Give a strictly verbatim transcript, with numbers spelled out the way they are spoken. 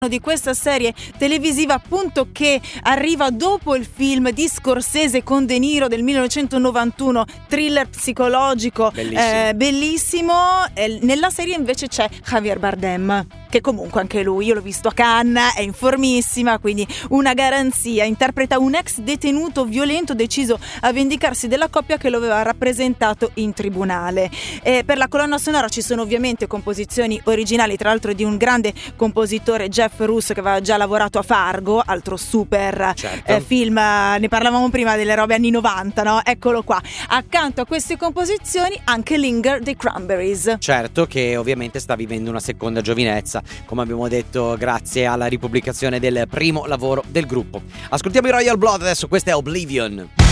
di questa serie televisiva appunto che arriva dopo il film di Scorsese con De Niro del millenovecentonovantuno, thriller psicologico bellissimo, eh, bellissimo. Eh, nella serie invece c'è Javier Bardem, che comunque anche lui, io l'ho visto a Cannes, è in formissima, quindi una garanzia. Interpreta un ex detenuto violento deciso a vendicarsi della coppia che lo aveva rappresentato in tribunale. Eh, per la colonna sonora ci sono ovviamente composizioni originali, tra l'altro di un grande compositore, Jeff Russo, che aveva già lavorato a Fargo, altro super certo. eh, film, ne parlavamo prima delle robe anni novanta, no? Eccolo qua. Accanto a queste composizioni anche Linger dei Cranberries. Certo, che ovviamente sta vivendo una seconda giovinezza, come abbiamo detto, grazie alla ripubblicazione del primo lavoro del gruppo. Ascoltiamo i Royal Blood adesso, questa è Oblivion.